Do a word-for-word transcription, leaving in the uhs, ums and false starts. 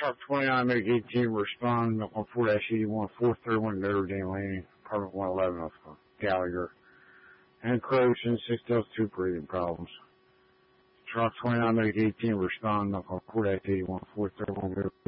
Truck twenty-nine, make eighteen, respond, Milk on four eighty-one, four thirty-one, Notre Dame Lane, apartment one eleven of Gallagher. Encroaching, six L two breathing problems. Truck twenty-nine, make eighteen, respond, Milk on four eighty-one, four thirty-one,